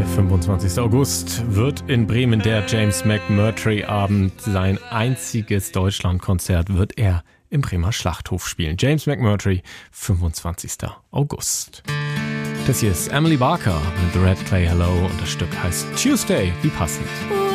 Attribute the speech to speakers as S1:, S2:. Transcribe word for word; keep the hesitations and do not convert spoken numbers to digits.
S1: Der fünfundzwanzigster August wird in Bremen der James McMurtry-Abend. Sein einziges Deutschlandkonzert wird er im Bremer Schlachthof spielen. James McMurtry, fünfundzwanzigster August. Das hier ist Emily Barker mit The Red Clay Hello und das Stück heißt Tuesday. Wie passend.